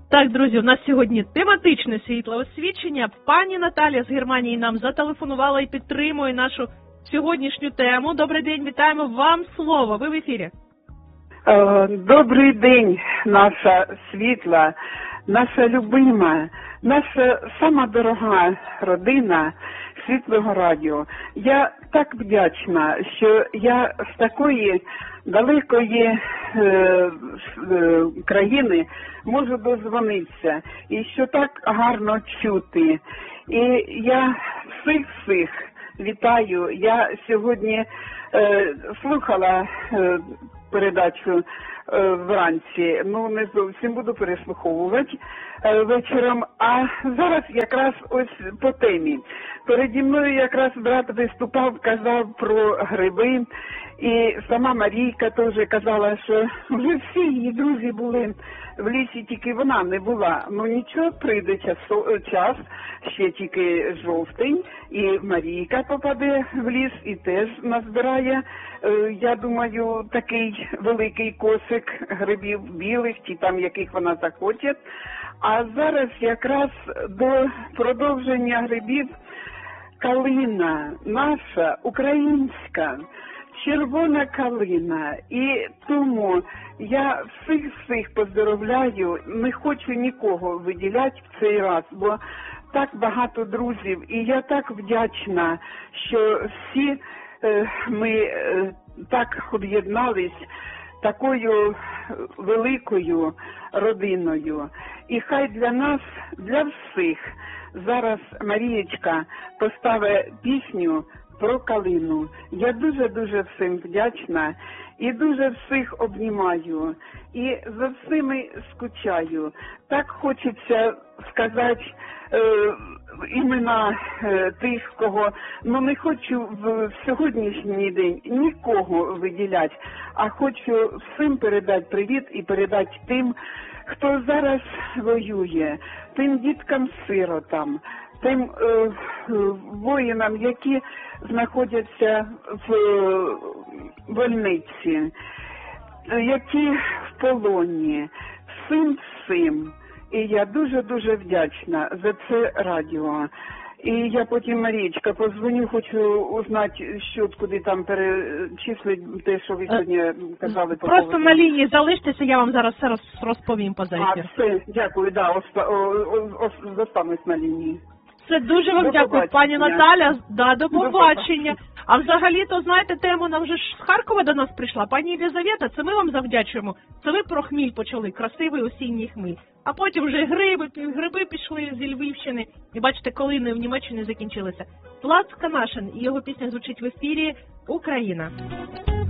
Так, друзі, у нас сьогодні тематичне світле освічення. Пані Наталя з Германії нам зателефонувала і підтримує нашу сьогоднішню тему. Добрий день, вітаємо, вам слово, ви в ефірі. Добрий день, наша світла, наша любима, наша сама дорога родина Світлого радіо. Я так вдячна, що я з такої далекої країни можу дозвонитися і що так гарно чути. І я всіх вітаю. Я сьогодні слухала передачу вранці, не зовсім буду переслуховувати вечором, а зараз якраз ось по темі. Переді мною якраз брат виступав, казав про гриби, і сама Марійка теж казала, що вже всі її друзі були в лісі, тільки вона не була. Нічого, прийде час, ще тільки жовтень, і Марійка попаде в ліс і теж назбирає, я думаю, такий великий кошик грибів білих, чи там яких вона захоче. А зараз якраз до продовження грибів калина, наша, українська, червона калина. І тому я всіх поздоровляю, не хочу нікого виділяти в цей раз, бо так багато друзів. І я так вдячна, що всі ми так об'єднались такою великою родиною. І хай для нас, для всіх, зараз Марієчка поставить пісню про калину. Я дуже всім вдячна і дуже всіх обнімаю. І за всіми скучаю. Так хочеться сказати імена тих, кого, не хочу в сьогоднішній день нікого виділяти, а хочу всім передати привіт і передати тим, хто зараз воює, тим діткам-сиротам, тим воїнам, які знаходяться в больниці, які в полоні, всім. І я дуже вдячна за це радіо. І я потім, Марічка, позвоню, хочу узнати, що куди там перечислить те, що ви сьогодні казали. Просто на лінії залиштеся, я вам зараз все розповім поза ефір. Все, дякую, зостанусь на лінії. Це дуже вам дякую, пані Наталя. До побачення. А взагалі-то, знаєте, тема нам вже ж з Харкова до нас прийшла. Пані Єлизавета, це ми вам завдячуємо. Це ви про хміль почали, красивий осінній хміль. А потім вже гриби пішли зі Львівщини. І бачите, калини в Німеччині закінчилися. Влад Канашин і його пісня звучить в ефірі «Україна».